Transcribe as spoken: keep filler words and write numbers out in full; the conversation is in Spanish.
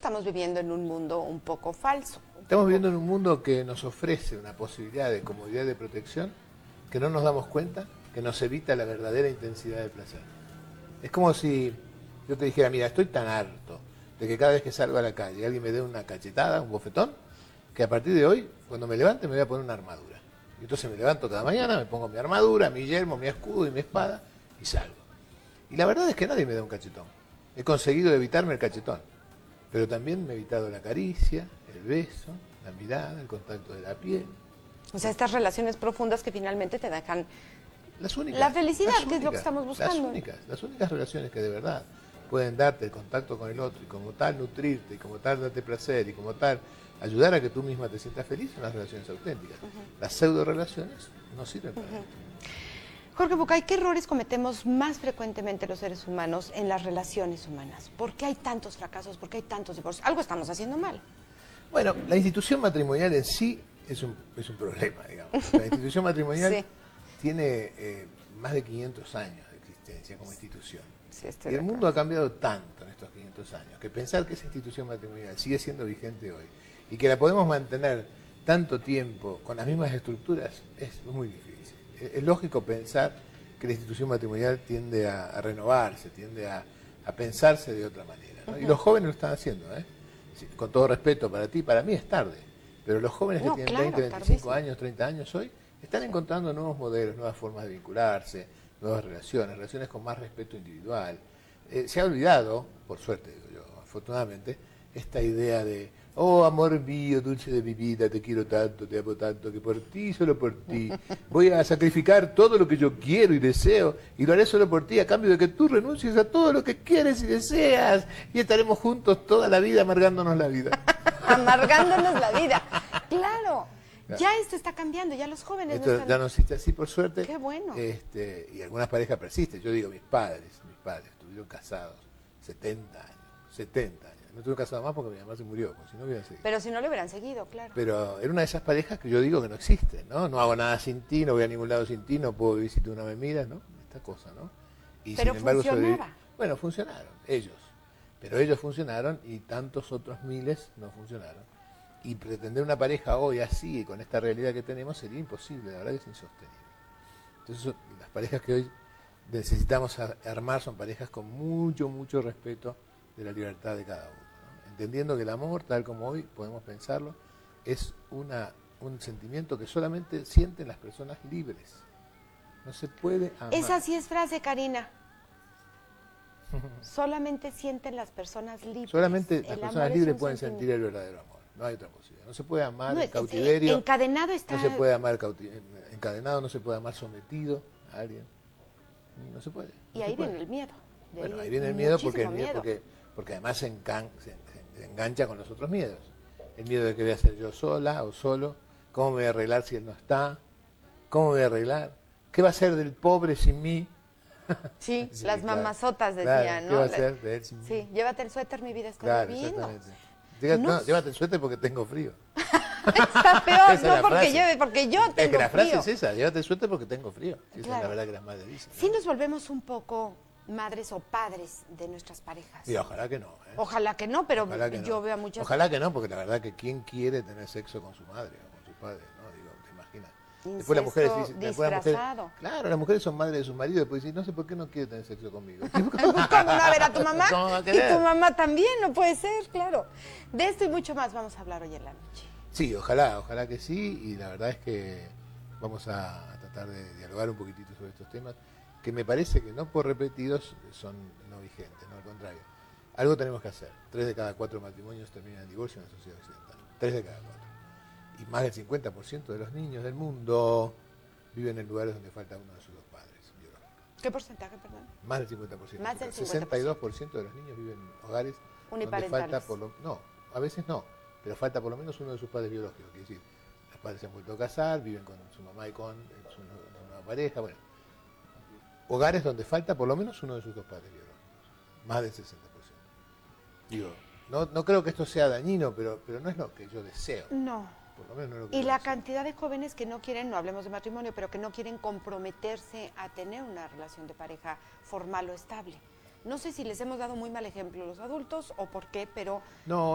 estamos viviendo en un mundo un poco falso. Estamos viviendo en un mundo que nos ofrece una posibilidad de comodidad y de protección que no nos damos cuenta, que nos evita la verdadera intensidad del placer. Es como si yo te dijera, mira, estoy tan harto de que cada vez que salgo a la calle alguien me dé una cachetada, un bofetón, que a partir de hoy, cuando me levante, me voy a poner una armadura. Y entonces me levanto cada mañana, me pongo mi armadura, mi yelmo, mi escudo y mi espada y salgo. Y la verdad es que nadie me da un cachetón. He conseguido evitarme el cachetón, pero también me he evitado la caricia, el beso, la mirada, el contacto de la piel. O sea, estas relaciones profundas que finalmente te dejan las únicas, la felicidad, las que únicas, es lo que estamos buscando. Las únicas, las únicas relaciones que de verdad pueden darte el contacto con el otro y como tal nutrirte y como tal darte placer y como tal ayudar a que tú misma te sientas feliz son las relaciones auténticas. Uh-huh. Las pseudo relaciones no sirven para uh-huh. esto. Jorge Bucay, ¿qué errores cometemos más frecuentemente los seres humanos en las relaciones humanas? ¿Por qué hay tantos fracasos? ¿Por qué hay tantos divorcios? Algo estamos haciendo mal. Bueno, la institución matrimonial en sí es un, es un problema, digamos. La institución matrimonial sí. tiene eh, más de quinientos años de existencia como institución. Sí, y el mundo ha cambiado tanto en estos quinientos años que pensar que esa institución matrimonial sigue siendo vigente hoy y que la podemos mantener tanto tiempo con las mismas estructuras es muy difícil. Es lógico pensar que la institución matrimonial tiende a, a renovarse, tiende a, a pensarse de otra manera, ¿no? Uh-huh. Y los jóvenes lo están haciendo, ¿eh? Sí, con todo respeto para ti, para mí es tarde, pero los jóvenes que no, tienen claro, veinte, veinticinco tardísimo. Años, treinta años hoy, están encontrando nuevos modelos, nuevas formas de vincularse, nuevas relaciones, relaciones con más respeto individual. Eh, se ha olvidado, por suerte digo yo, afortunadamente, esta idea de oh, amor mío, dulce de mi vida, te quiero tanto, te amo tanto, que por ti, solo por ti, voy a sacrificar todo lo que yo quiero y deseo, y lo haré solo por ti, a cambio de que tú renuncies a todo lo que quieres y deseas, y estaremos juntos toda la vida amargándonos la vida. Amargándonos la vida, claro. Ya esto está cambiando, ya los jóvenes esto no están... ya no existe así, por suerte. Qué bueno. Este, y algunas parejas persisten. Yo digo, mis padres, mis padres estuvieron casados setenta años, setenta años. No estuve casado más porque mi mamá se murió, porque si no hubieran seguido. Pero si no le hubieran seguido, claro. Pero era una de esas parejas que yo digo que no existen, ¿no? No hago nada sin ti, no voy a ningún lado sin ti, no puedo vivir si tú no me miras, ¿no? Esta cosa, ¿no? Y pero sin embargo, funcionaba. Sobreviví... Bueno, funcionaron, ellos. Pero ellos funcionaron y tantos otros miles no funcionaron. Y pretender una pareja hoy así, con esta realidad que tenemos, sería imposible, la verdad que es insostenible. Entonces, las parejas que hoy necesitamos armar son parejas con mucho, mucho respeto de la libertad de cada uno, ¿no? Entendiendo que el amor, tal como hoy podemos pensarlo, es una, un sentimiento que solamente sienten las personas libres. No se puede amar. Esa sí es frase, Karina. Solamente sienten las personas libres. Solamente las personas libres pueden sentir el verdadero amor. No hay otra posibilidad. No se puede amar no, en cautiverio. Encadenado está... No se puede amar cauti encadenado, no se puede amar sometido a alguien. No se puede. No y ahí se puede. viene el miedo. De bueno, ahí viene el miedo porque, el miedo porque porque además se, engan se, se engancha con los otros miedos. El miedo de que voy a ser yo sola o solo. ¿Cómo me voy a arreglar si él no está? ¿Cómo me voy a arreglar? ¿Qué va a ser del pobre sin mí? Sí, sí, las claro, mamazotas decían, claro, ¿no? ¿Qué va a hacer de él sin sí, mí? Llévate el suéter, mi vida está claro, lloviendo. Diga, no, no, llévate el suéter porque tengo frío. Está peor, esa no porque, lleve, porque yo tengo frío. Es que la frase frío. es esa, llévate el suéter porque tengo frío. Sí, claro. Esa es la verdad que las madres dicen. Sí, ¿no? Nos volvemos un poco madres o padres de nuestras parejas. Y ojalá que no. ¿eh? Ojalá que no, pero que yo no. veo a muchas... Ojalá que no, porque la verdad que ¿quién quiere tener sexo con su madre o con su padre? ¿No? Digo, te imaginas. Incesto después las mujeres dicen, después las mujeres, claro, las mujeres son madres de sus maridos, después dicen, no sé por qué no quiere tener sexo conmigo. ¿Cómo no? A ver, a tu mamá y tu mamá también, no puede ser, claro. De esto y mucho más vamos a hablar hoy en la noche. Sí, ojalá, ojalá que sí, y la verdad es que vamos a, a tratar de dialogar un poquitito sobre estos temas, que me parece que no por repetidos son no vigentes, no al contrario. Algo tenemos que hacer. Tres de cada cuatro matrimonios terminan en divorcio en la sociedad occidental. Tres de cada cuatro. Y más del cincuenta por ciento de los niños del mundo viven en lugares donde falta uno de sus dos padres biológicos. ¿Qué porcentaje, perdón? Más del cincuenta por ciento. Más del cincuenta por ciento. sesenta y dos por ciento de los niños viven en hogares donde falta por lo... No, a veces no, pero falta por lo menos uno de sus padres biológicos. Quiere decir, los padres se han vuelto a casar, viven con su mamá y con su nueva pareja, bueno. Hogares donde falta por lo menos uno de sus dos padres biológicos. Más del sesenta por ciento. Digo, no, no creo que esto sea dañino, pero, pero no es lo que yo deseo. No. Por lo menos no es lo que y yo la deseo. cantidad de jóvenes que no quieren, no hablemos de matrimonio, pero que no quieren comprometerse a tener una relación de pareja formal o estable. No sé si les hemos dado muy mal ejemplo los adultos o por qué, pero... No,